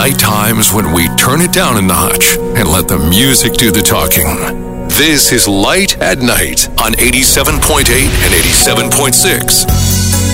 night times when we turn it down a notch and let the music do the talking. This is Light at Night on 87.8 and 87.6